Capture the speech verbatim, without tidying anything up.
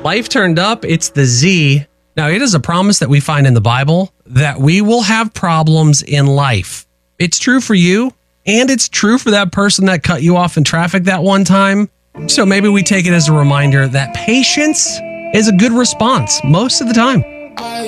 Life turned up, it's the Z. Now, it is a promise that we find in the Bible that we will have problems in life. It's true for you, and it's true for that person that cut you off in traffic that one time. So maybe we take it as a reminder that patience is a good response most of the time.